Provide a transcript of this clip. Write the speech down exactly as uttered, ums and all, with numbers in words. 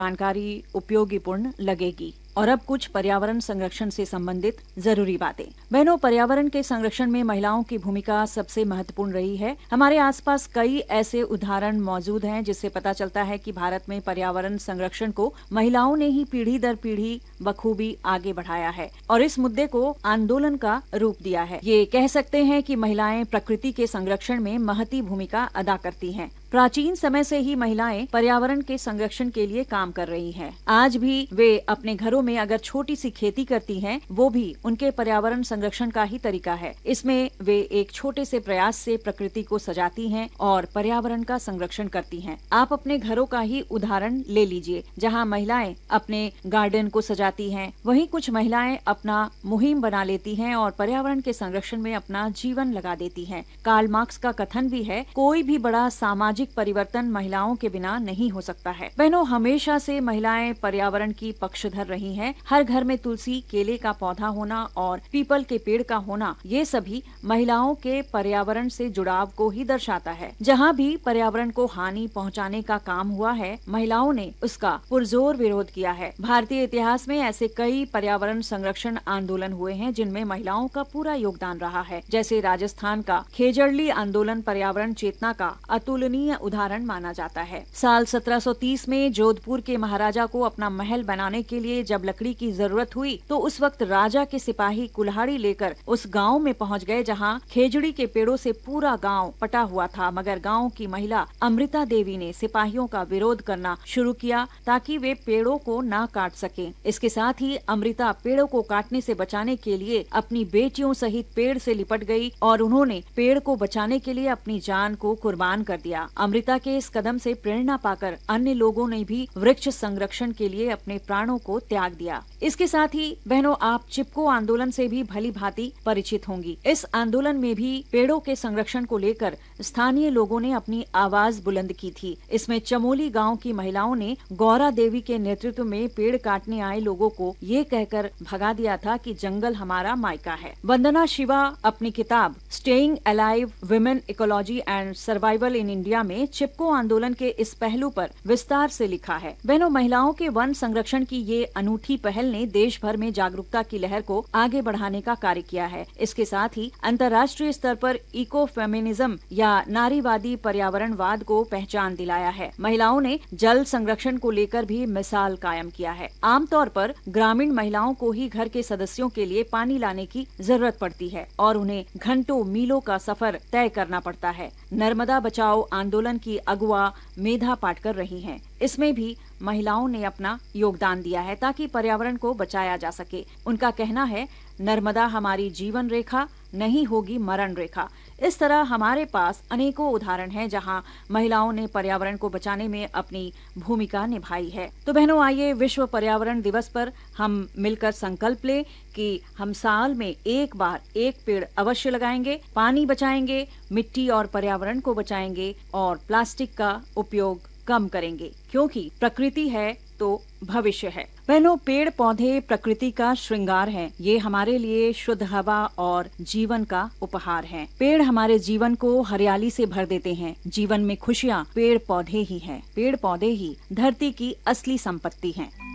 जानकारी उपयोगीपूर्ण लगेगी। और अब कुछ पर्यावरण संरक्षण से संबंधित जरूरी बातें। बहनों, पर्यावरण के संरक्षण में महिलाओं की भूमिका सबसे महत्वपूर्ण रही है। हमारे आसपास कई ऐसे उदाहरण मौजूद हैं जिससे पता चलता है कि भारत में पर्यावरण संरक्षण को महिलाओं ने ही पीढ़ी दर पीढ़ी बखूबी आगे बढ़ाया है और इस मुद्दे को आंदोलन का रूप दिया है। ये कह सकते हैं कि महिलाएं प्रकृति के संरक्षण में महती भूमिका अदा करती हैं। प्राचीन समय से ही महिलाएं पर्यावरण के संरक्षण के लिए काम कर रही हैं। आज भी वे अपने घरों में अगर छोटी सी खेती करती हैं, वो भी उनके पर्यावरण संरक्षण का ही तरीका है। इसमें वे एक छोटे से प्रयास से प्रकृति को सजाती हैं और पर्यावरण का संरक्षण करती हैं। आप अपने घरों का ही उदाहरण ले लीजिए, जहां महिलाएं अपने गार्डन को सजाती हैं, वहीं कुछ महिलाएं अपना मुहिम बना लेती हैं और पर्यावरण के संरक्षण में अपना जीवन लगा देती हैं। कार्ल मार्क्स का कथन भी है, कोई भी बड़ा सामाजिक परिवर्तन महिलाओं के बिना नहीं हो सकता है। बहनों, हमेशा से महिलाएं पर्यावरण की पक्षधर रही हैं। हर घर में तुलसी, केले का पौधा होना और पीपल के पेड़ का होना, ये सभी महिलाओं के पर्यावरण से जुड़ाव को ही दर्शाता है। जहाँ भी पर्यावरण को हानि पहुँचाने का काम हुआ है, महिलाओं ने उसका पुरजोर विरोध किया है। भारतीय इतिहास में ऐसे कई पर्यावरण संरक्षण आंदोलन हुए हैं जिनमें महिलाओं का पूरा योगदान रहा है। जैसे राजस्थान का खेजड़ली आंदोलन पर्यावरण चेतना का अतुलनीय उदाहरण माना जाता है। साल सत्रह सौ तीस में जोधपुर के महाराजा को अपना महल बनाने के लिए जब लकड़ी की जरूरत हुई तो उस वक्त राजा के सिपाही कुल्हाड़ी लेकर उस गांव में पहुंच गए जहां खेजड़ी के पेड़ों से पूरा गांव पटा हुआ था। मगर गांव की महिला अमृता देवी ने सिपाहियों का विरोध करना शुरू किया ताकि वे पेड़ों को ना काट सके। इसके साथ ही अमृता पेड़ों को काटने से बचाने के लिए अपनी बेटियों सहित पेड़ से लिपट गई और उन्होंने पेड़ को बचाने के लिए अपनी जान को कुर्बान कर दिया। अमृता के इस कदम से प्रेरणा पाकर अन्य लोगों ने भी वृक्ष संरक्षण के लिए अपने प्राणों को त्याग दिया। इसके साथ ही बहनों, आप चिपको आंदोलन से भी भली भांति परिचित होंगी। इस आंदोलन में भी पेड़ों के संरक्षण को लेकर स्थानीय लोगों ने अपनी आवाज बुलंद की थी। इसमें चमोली गांव की महिलाओं ने गौरा देवी के नेतृत्व में पेड़ काटने आए लोगों को ये कहकर भगा दिया था कि जंगल हमारा मायका है। वंदना शिवा अपनी किताब staying alive women ecology and survival in India में चिपको आंदोलन के इस पहलू पर विस्तार से लिखा है। बहनों, महिलाओं के वन संरक्षण की ये अनूठी पहल ने देश भर में जागरूकता की लहर को आगे बढ़ाने का कार्य किया है। इसके साथ ही अंतर्राष्ट्रीय स्तर पर इको फेमिनिज्म या नारीवादी पर्यावरणवाद को पहचान दिलाया है। महिलाओं ने जल संरक्षण को लेकर भी मिसाल कायम किया है। आमतौर पर ग्रामीण महिलाओं को ही घर के सदस्यों के लिए पानी लाने की जरूरत पड़ती है और उन्हें घंटों मीलों का सफर तय करना पड़ता है। नर्मदा बचाओ आंदोलन की अगुवा मेधा पाटकर रही हैं। इसमें भी महिलाओं ने अपना योगदान दिया है ताकि पर्यावरण को बचाया जा सके। उनका कहना है, नर्मदा हमारी जीवन रेखा नहीं होगी मरण रेखा। इस तरह हमारे पास अनेकों उदाहरण हैं जहां महिलाओं ने पर्यावरण को बचाने में अपनी भूमिका निभाई है। तो बहनों, आइए विश्व पर्यावरण दिवस पर हम मिलकर संकल्प लें कि हम साल में एक बार एक पेड़ अवश्य लगाएंगे, पानी बचाएंगे, मिट्टी और पर्यावरण को बचाएंगे और प्लास्टिक का उपयोग कम करेंगे, क्योंकि प्रकृति है तो भविष्य है। बहनों, पेड़ पौधे प्रकृति का श्रृंगार हैं। ये हमारे लिए शुद्ध हवा और जीवन का उपहार हैं। पेड़ हमारे जीवन को हरियाली से भर देते हैं। जीवन में खुशियाँ पेड़ पौधे ही हैं। पेड़ पौधे ही धरती की असली संपत्ति हैं।